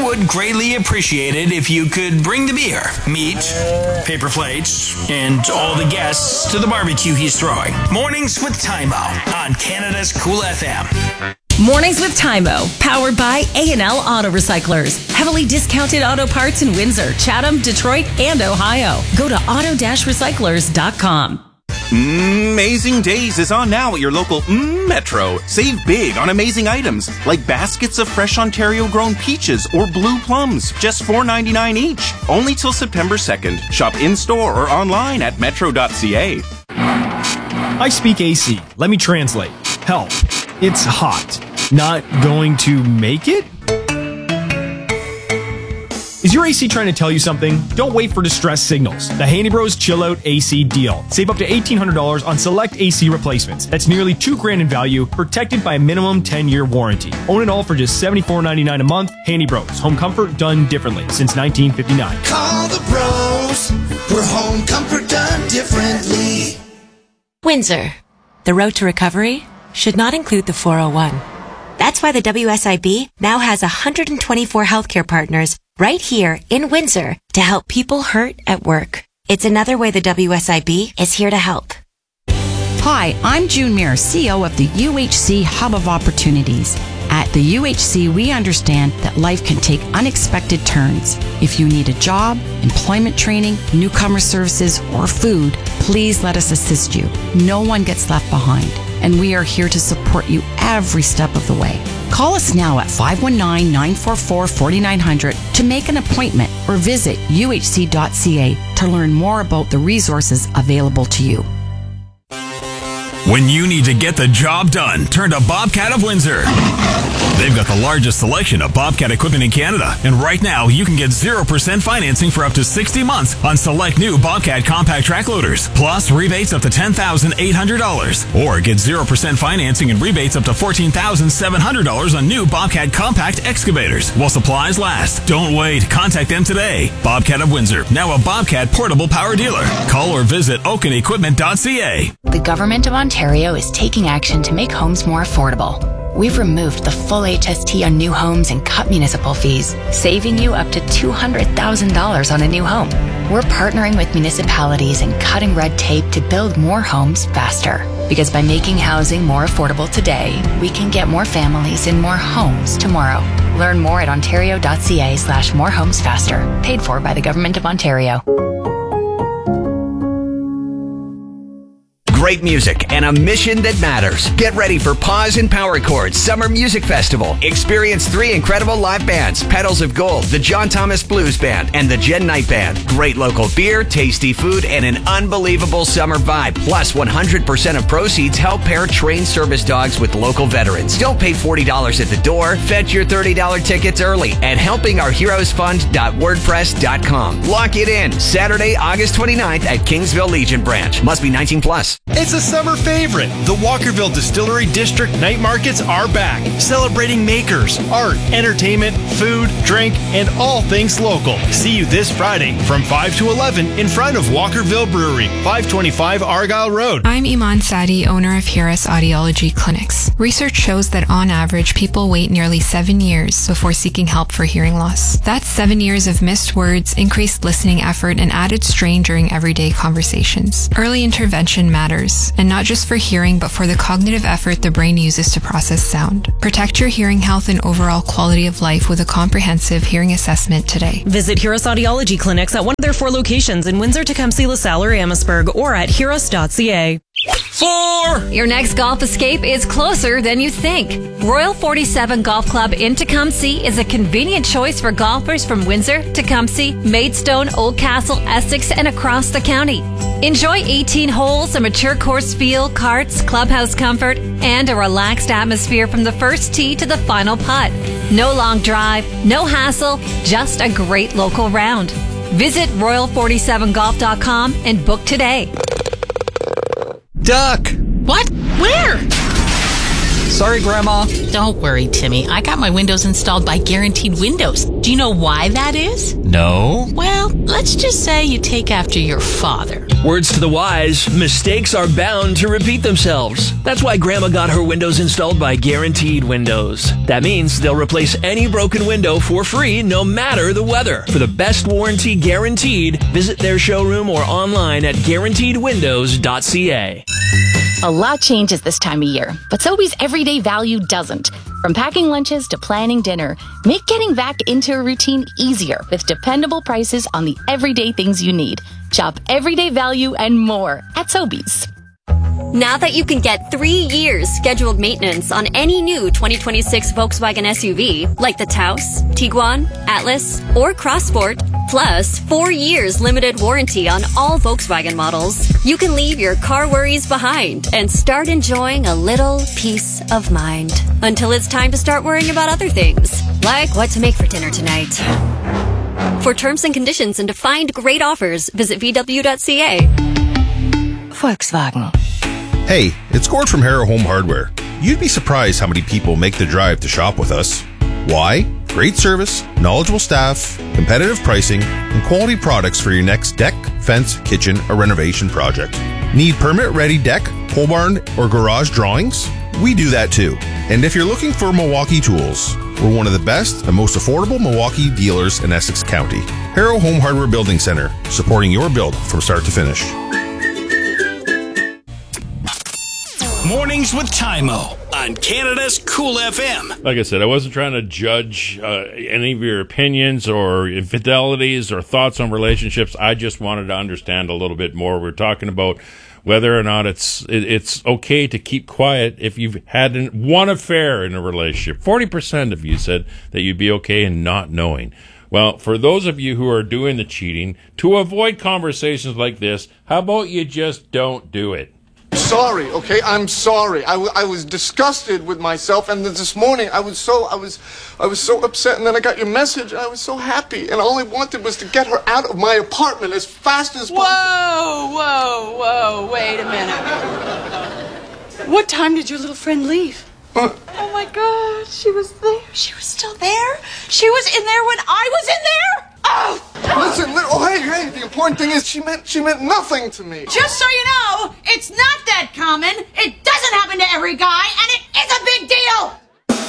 would greatly appreciate it if you could bring the beer, meat, paper plates, and all the guests to the barbecue he's throwing. Mornings with Tymo on Canada's Cool FM. Mornings with Tymo, powered by A&L Auto Recyclers. Heavily discounted auto parts in Windsor, Chatham, Detroit, and Ohio. Go to auto-recyclers.com. Amazing Days is on now at your local Metro. Save big on amazing items like baskets of fresh Ontario-grown peaches or blue plums, just $4.99 each. Only till September 2nd. Shop in-store or online at metro.ca. I speak AC. Let me translate. Help. It's hot. Not going to make it? Is your AC trying to tell you something? Don't wait for distress signals. The Handy Bros Chill Out AC deal. Save up to $1,800 on select AC replacements. That's nearly $2,000 in value, protected by a minimum 10-year warranty. Own it all for just $74.99 a month. Handy Bros. Home comfort done differently since 1959. Call the bros for home comfort done differently. Windsor. The road to recovery should not include the 401. That's why the WSIB now has 124 healthcare partners right here in Windsor to help people hurt at work. It's another way the WSIB is here to help. Hi, I'm June Muir, CEO of the UHC Hub of Opportunities. At the UHC, we understand that life can take unexpected turns. If you need a job, employment training, newcomer services, or food, please let us assist you. No one gets left behind, and we are here to support you every step of the way. Call us now at 519-944-4900 to make an appointment or visit uhc.ca to learn more about the resources available to you. When you need to get the job done, turn to Bobcat of Windsor. They've got the largest selection of Bobcat equipment in Canada, and right now you can get 0% financing for up to 60 months on select new Bobcat compact track loaders, plus rebates up to $10,800, or get 0% financing and rebates up to $14,700 on new Bobcat compact excavators while supplies last. Don't wait. Contact them today. Bobcat of Windsor, now a Bobcat portable power dealer. Call or visit oakenequipment.ca. The Government of Ontario is taking action to make homes more affordable. We've removed the full HST on new homes and cut municipal fees, saving you up to $200,000 on a new home. We're partnering with municipalities and cutting red tape to build more homes faster. Because by making housing more affordable today, we can get more families in more homes tomorrow. Learn more at ontario.ca/morehomesfaster. Paid for by the Government of Ontario. Great music and a mission that matters. Get ready for Pause and Power Chords Summer Music Festival. Experience 3 incredible live bands: Petals of Gold, the John Thomas Blues Band, and the Jen Knight Band. Great local beer, tasty food, and an unbelievable summer vibe. Plus, 100% of proceeds help pair trained service dogs with local veterans. Don't pay $40 at the door. Fetch your $30 tickets early at helpingourheroesfund.wordpress.com. Lock it in. Saturday, August 29th at Kingsville Legion Branch. Must be 19 plus. It's a summer favorite. The Walkerville Distillery District Night Markets are back, celebrating makers, art, entertainment, food, drink, and all things local. See you this Friday from 5 to 11 in front of Walkerville Brewery, 525 Argyle Road. I'm Iman Sadi, owner of Hiras Audiology Clinics. Research shows that on average, people wait nearly 7 years before seeking help for hearing loss. That's 7 years of missed words, increased listening effort, and added strain during everyday conversations. Early intervention matters, and not just for hearing, but for the cognitive effort the brain uses to process sound. Protect your hearing health and overall quality of life with a comprehensive hearing assessment today. Visit Hiras Audiology Clinics at one of their 4 locations in Windsor, Tecumseh, LaSalle, or Amherstburg, or at hiras.ca. 4! Your next golf escape is closer than you think. Royal 47 Golf Club in Tecumseh is a convenient choice for golfers from Windsor, Tecumseh, Maidstone, Oldcastle, Essex, and across the county. Enjoy 18 holes, a mature course feel, carts, clubhouse comfort, and a relaxed atmosphere from the first tee to the final putt. No long drive, no hassle, just a great local round. Visit royal47golf.com and book today. Duck! What? Where? Sorry, Grandma. Don't worry, Timmy. I got my windows installed by Guaranteed Windows. Do you know why that is? No. Well, let's just say you take after your father. Words to the wise, mistakes are bound to repeat themselves. That's why Grandma got her windows installed by Guaranteed Windows. That means they'll replace any broken window for free, no matter the weather. For the best warranty guaranteed, visit their showroom or online at guaranteedwindows.ca. A lot changes this time of year, but Sobeys Everyday Value doesn't. From packing lunches to planning dinner, make getting back into a routine easier with dependable prices on the everyday things you need. Shop Everyday Value and more at Sobeys. Now that you can get 3 years scheduled maintenance on any new 2026 Volkswagen SUV, like the Taos, Tiguan, Atlas, or Crossport, plus 4 years limited warranty on all Volkswagen models, you can leave your car worries behind and start enjoying a little peace of mind. Until it's time to start worrying about other things, like what to make for dinner tonight. For terms and conditions and to find great offers, visit VW.ca. Volkswagen. Hey, it's Gord from Harrow Home Hardware. You'd be surprised how many people make the drive to shop with us. Why? Great service, knowledgeable staff, competitive pricing, and quality products for your next deck, fence, kitchen, or renovation project. Need permit-ready deck, pole barn, or garage drawings? We do that too. And if you're looking for Milwaukee tools, we're one of the best and most affordable Milwaukee dealers in Essex County. Harrow Home Hardware Building Center, supporting your build from start to finish. Mornings with Tymo on Canada's Cool FM. Like I said, I wasn't trying to judge any of your opinions or infidelities or thoughts on relationships. I just wanted to understand a little bit more. We're talking about whether or not it's okay to keep quiet if you've had one affair in a relationship. 40% of you said that you'd be okay in not knowing. Well, for those of you who are doing the cheating, to avoid conversations like this, how about you just don't do it? Sorry, okay? I'm sorry. I was disgusted with myself, and this morning I was so upset, and then I got your message, and I was so happy, and all I wanted was to get her out of my apartment as fast as possible. Whoa, wait a minute. What time did your little friend leave? Oh my God, she was there. She was still there? She was in there when I was in there? Oh! Listen, hey, the important thing is she meant nothing to me. Just so you know, it's not that common. It doesn't happen to every guy, and it is a big deal.